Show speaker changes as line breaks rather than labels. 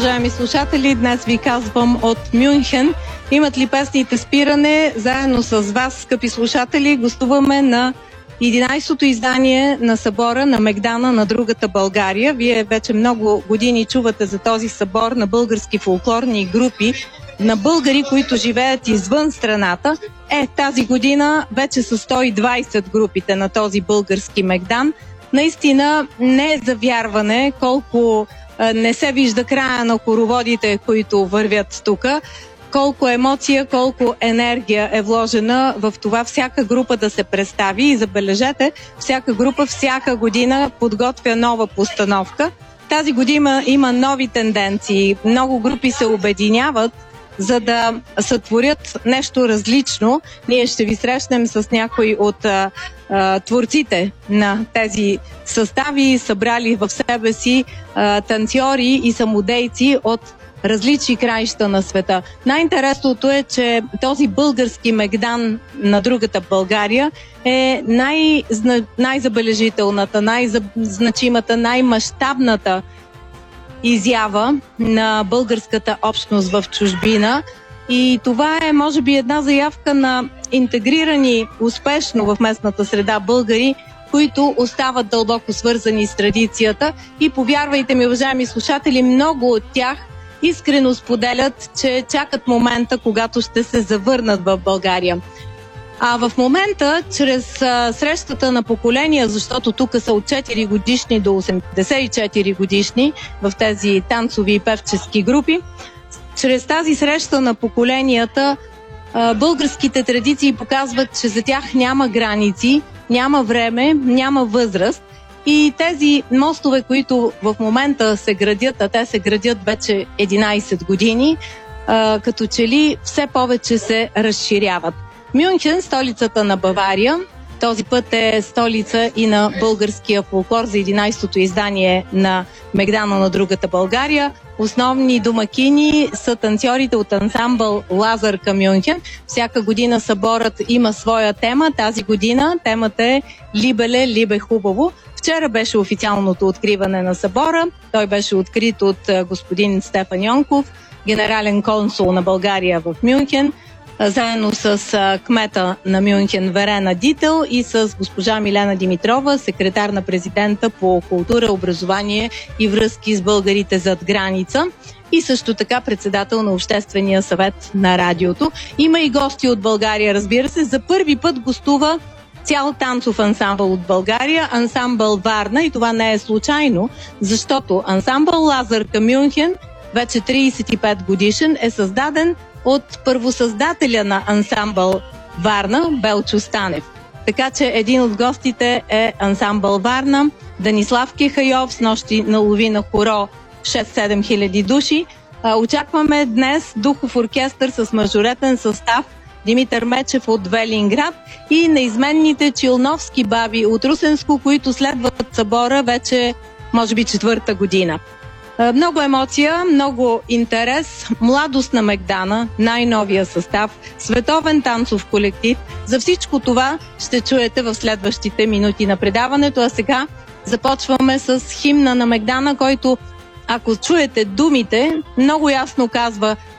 уважаеми слушатели! Днес ви казвам от Мюнхен. Имат ли песните спиране? Заедно с вас, скъпи слушатели, гостуваме на 11-то издание на събора на Мегдана на другата България. Вие вече много години чувате за този събор на български фолклорни групи, на българи, които живеят извън страната. Тази година вече са 120 групите на този български Мегдан. Наистина не е за вярване колко не се вижда края на хороводите, които вървят тук. Колко емоция, колко енергия е вложена в това всяка група да се представи. И забележете, всяка група всяка година подготвя нова постановка. Тази година има нови тенденции. Много групи се обединяват, за да сътворят нещо различно. Ние ще ви срещнем с някои от творците на тези състави, събрали в себе си танцори и самодейци от различни краища на света. Най-интересното е, че този български Мегдан на другата България е най-забележителната, най-значимата, най-мащабната изява на българската общност в чужбина. И това е, може би, една заявка на интегрирани успешно в местната среда българи, които остават дълбоко свързани с традицията. И повярвайте ми, уважаеми слушатели, много от тях искрено споделят, че чакат момента, когато ще се завърнат в България. А в момента, чрез срещата на поколения, защото тук са от 4 годишни до 84 годишни в тези танцови и певчески групи, чрез тази среща на поколенията българските традиции показват, че за тях няма граници, няма време, няма възраст. И тези мостове, които в момента се градят, а те се градят вече 11 години, като че ли все повече се разширяват. Мюнхен, столицата на Бавария, този път е столица и на българския фолклор за 11-то издание на Мегдана на другата България. Основни домакини са танцорите от ансамбъл Лазарка Мюнхен. Всяка година съборът има своя тема. Тази година темата е Либеле, либе хубаво. Вчера беше официалното откриване на събора. Той беше открит от господин Стефан Йонков, генерален консул на България в Мюнхен, заедно с кмета на Мюнхен Верена Дител и с госпожа Милена Димитрова, секретар на президента по култура, образование и връзки с българите зад граница, и също така председател на Обществения съвет на радиото. Има и гости от България, разбира се. За първи път гостува цял танцов ансамбъл от България, ансамбъл Варна, и това не е случайно, защото ансамбъл Лазарка Мюнхен, вече 35 годишен, е създаден от първосъздателя на ансамбъл Варна, Белчо Станев. Така че един от гостите е ансамбъл Варна, Данислав Кехайов, с нощи налови на хоро 6-7 хиляди души. Очакваме днес духов оркестър с мажоретен състав Димитър Мечев от Велинград и неизменните чилновски баби от Русенско, които следват събора вече, може би, 4-та година. Много емоция, много интерес, младост на Мегдана, най-новия състав, световен танцов колектив. За всичко това ще чуете в следващите минути на предаването. А сега започваме с химна на Мегдана, който, ако чуете думите, много ясно казва